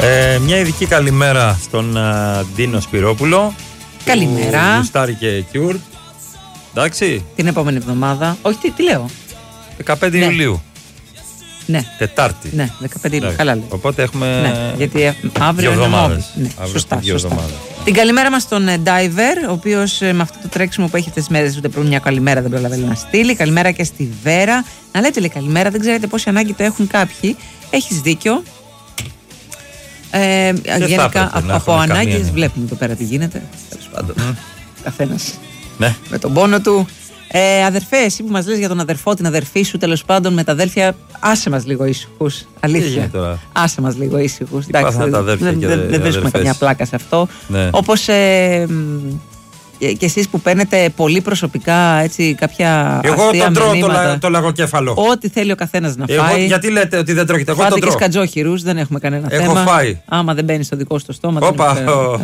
Μια ειδική καλημέρα στον Ντίνο Σπυρόπουλο. Καλημέρα. Γουστάρι και Κιούρτ. Εντάξει. Την επόμενη εβδομάδα. Όχι, τι λέω. 15 Ιουλίου. Ναι. Τετάρτη. Ναι, 15 Ιουλίου. Καλά λέει. Οπότε έχουμε. Ναι, γιατί αύριο 2 εβδομάδες. Ναι, σωστά. Την καλημέρα μας στον Diver, ο οποίος με αυτό το τρέξιμο που έχει αυτές τις μέρες ούτε μια καλημέρα δεν προλαβαίνει να στείλει. Καλημέρα και στη Βέρα. Να λέτε λέει καλημέρα, δεν ξέρετε πόση ανάγκη το έχουν κάποιοι. Έχεις δίκιο. Γενικά από ανάγκες βλέπουμε εδώ πέρα τι γίνεται. Τέλος πάντων. Καθένας με τον πόνο του. Αδερφέ, εσύ που μας λες για τον αδερφό, την αδερφή σου, τέλος πάντων με τα αδέρφια, άσε μας λίγο ήσυχους. Αλήθεια. Άσε μας λίγο ήσυχους. Δεν βρίσκουμε καμιά πλάκα σε αυτό. Ναι. Όπως και εσείς που παίρνετε πολύ προσωπικά έτσι, κάποια εγώ αστεία τον τρώω μηνύματα, το λαγοκέφαλο. Ό,τι θέλει ο καθένας να φάει. Γιατί λέτε ότι δεν τρώγεται, εγώ τον τρώω. Φάτε και σκατζόχυρους, δεν έχουμε κανένα θέμα. Έχω φάει. Άμα δεν μπαίνει στο δικό σου το στόμα. Όπα.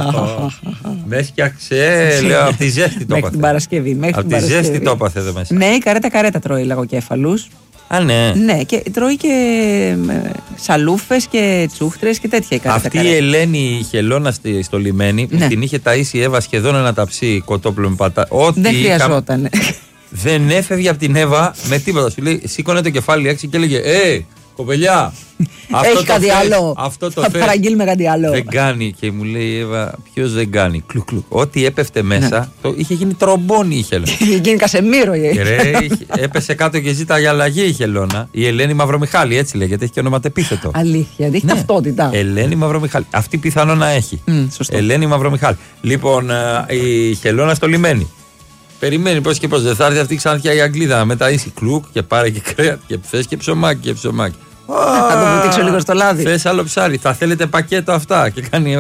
Με έφτιαξε, λέω, από τη ζέστη το έπαθε. Μέχρι την Παρασκευή. Από τη ζέστη το έπαθε εδώ μέσα. Ναι, η καρέτα τρώει λαγοκέφαλους. Α, ναι. Ναι, και τρώει και σαλούφες και τσούχτρες και τέτοια η καρέτα. Αυτή η Ελένη η χελώνα στο λιμένι που την είχε ταΐσει η Εύα σχεδόν ένα ταψί κοτόπουλο με πατά. Δεν χρειαζόταν. Δεν έφευγε από την Εύα με τίποτα. Σου λέει, σήκωνε το κεφάλι έξι και έλεγε κοπελιά, έχει κάτι άλλο. Αυτό το θα παραγγείλουμε κάτι άλλο. Δεν κάνει. Και μου λέει η Εύα, ποιος δεν κάνει. Ό,τι έπεφτε μέσα, είχε γίνει τρομπόνι η χελώνα. Είχε γίνει Κασεμίρο. Έπεσε κάτω και ζήταγε αλλαγή η χελώνα. Η Ελένη Μαυρομιχάλη, έτσι λέγεται, έχει και ονοματεπίθετο. Αλήθεια, έχει ταυτότητα. Ελένη Μαυρομιχάλη. Αυτή πιθανό να έχει. Σωστό. Ελένη Μαυρομιχάλη. Λοιπόν, η χελώνα στο λιμένι. Περιμένει πώς και πώς. Δεν θα έρθει αυτή ξανά η Αγγλίδα. Μετά είσαι κλουκ και πάρε και κρέατα και θες και ψωμάκι. Θα το βουτήξω λίγο στο λάδι. Θες άλλο ψάρι. Θα θέλετε πακέτο αυτά. Και κάνει.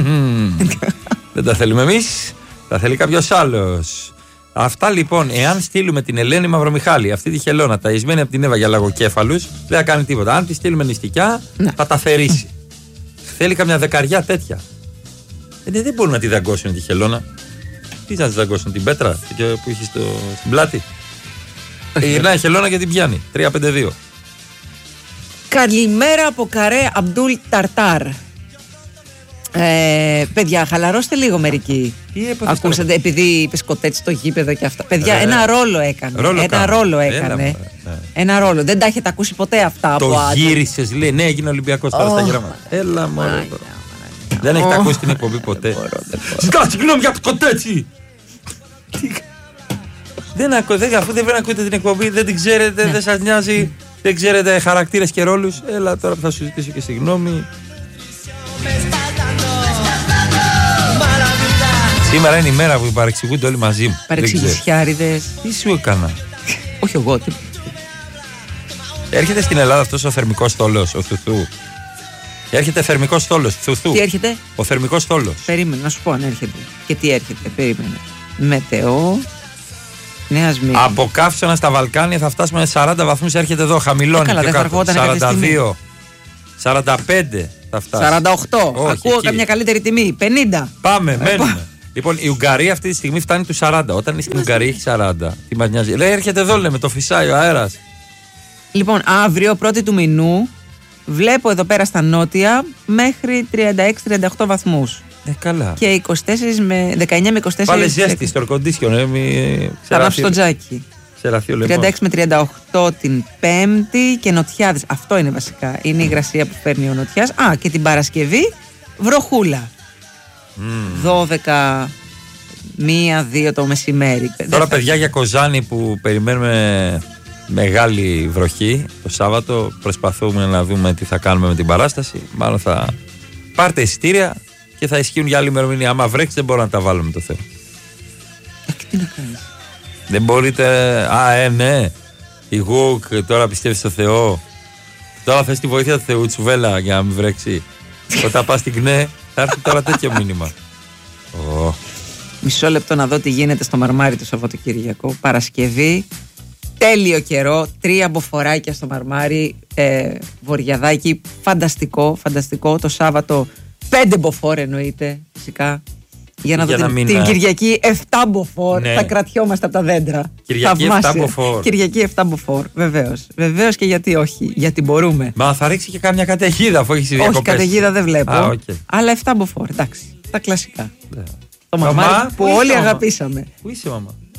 Δεν τα θέλουμε εμείς. Τα θέλει κάποιος άλλος. Αυτά λοιπόν, εάν στείλουμε την Ελένη Μαυρομιχάλη, αυτή τη χελώνα, ταϊσμένη από την Εύα για λαγοκέφαλους, δεν θα κάνει τίποτα. Αν τη στείλουμε νηστικιά, θα τα θερήσει. Θέλει καμιά δεκαριά τέτοια. Δεν μπορούν να τη δαγκώσουν τη χελώνα. Τι να τη δαγκώσουν, την πέτρα που έχει στην πλάτη. Γυρνάει η χελώνα και την πιάνει. 3-5-2. Καλημέρα από Καρέ Αμπτούλ Ταρτάρ. Παιδιά, χαλαρώστε λίγο μερικοί. Ακούσατε, επειδή είπε κοτέτσι στο γήπεδο και αυτά. Παιδιά, ένα ρόλο έκανε. Ένα ρόλο. Δεν τα έχετε ακούσει ποτέ αυτά από άντρες. Το γύρισες, λέει. Ναι, έγινε Ολυμπιακός τώρα στα γράμματα. Έλα, μωρέ. Δεν έχετε ακούσει την εκπομπή ποτέ. Συγγνώμη για το κοτέτσι. Αφού δεν ακούτε την εκπομπή, δεν την ξέρετε, δεν σας νοιάζει, δεν ξέρετε χαρακτήρες και ρόλους. Έλα τώρα που θα σου ζητήσω και συγγνώμη. Σήμερα είναι η μέρα που παρεξηγούνται όλοι μαζί μου. Παρεξηγησιάριδες. Τι σου έκανα? Όχι εγώ. Έρχεται στην Ελλάδα αυτός ο θερμικός στόλος, ο Θουθού. Έρχεται θερμικός στόλος, Θουθού. Τι έρχεται? Ο θερμικός στόλος. Περίμενε να σου πω αν έρχεται. Και τι έρχεται, περίμενε. Μετεό. Νέα Σμύρνη. Από Καύσωνα στα Βαλκάνια θα φτάσουμε σε 40 βαθμούς. Έρχεται εδώ, χαμηλώνει. Καλά, δεν θα αργόταν 42. 45 θα φτάσει. 48. Όχι, ακούω καμιά καλύτερη τιμή. 50. Πάμε, μένουμε. Λοιπόν, η Ουγγαρία αυτή τη στιγμή φτάνει του 40. Όταν είναι στην Ουγγαρία έχει 40. Τι μας νοιάζει. Λέει, έρχεται εδώ, λέμε, το φυσάει ο αέρας. Λοιπόν, αύριο, 1η του μηνού, βλέπω εδώ πέρα στα νότια μέχρι 36-38 βαθμούς. Καλά. Και 19 με 24. Πάλε ζέστη στο air-condition. Θα ανάψει το τζάκι. 36 με 38 την Πέμπτη και νοτιάδες. Αυτό είναι βασικά. Είναι η υγρασία που φέρνει ο νοτιάς. Α, και την Παρασκευή βροχούλα. 12, 1-2 το μεσημέρι. Τώρα, παιδιά, για Κοζάνη που περιμένουμε μεγάλη βροχή το Σάββατο, προσπαθούμε να δούμε τι θα κάνουμε με την παράσταση. Μάλλον θα πάρτε εισιτήρια και θα ισχύουν για άλλη ημερομηνία. Άμα βρέξει, δεν μπορώ να τα βάλουμε το θέμα. Τι να κάνεις? Δεν μπορείτε. Ναι. Η Γουκ τώρα πιστεύει στο Θεό. Τώρα θες τη βοήθεια του Θεού, τσουβέλα, για να μην βρέξει. Όταν πας στην ΚΝΕ, θα έρθει τώρα τέτοιο μήνυμα. Μισό λεπτό να δω τι γίνεται στο Μαρμάρι το Σαββατοκύριακο. Παρασκευή. Τέλειο καιρό. 3 μποφοράκια στο Μαρμάρι. Βοριαδάκι. Φανταστικό. Το Σάββατο 5 μποφόρ εννοείται. Φυσικά. Για να δω την Κυριακή 7 μποφόρ. Θα κρατιόμαστε από τα δέντρα. Κυριακή 7 μποφόρ. Κυριακή 7 μποφόρ. Βεβαίως. Βεβαίως και γιατί όχι. Γιατί μπορούμε. Μα θα ρίξει και κάμια καταιγίδα αφού έχει διακοπές. Όχι, καταιγίδα δεν βλέπω. Αλλά 7 μποφόρ. Εντάξει. Τα κλασικά. Το μαμά που όλοι αγαπήσαμε. Πού είσαι, μαμά?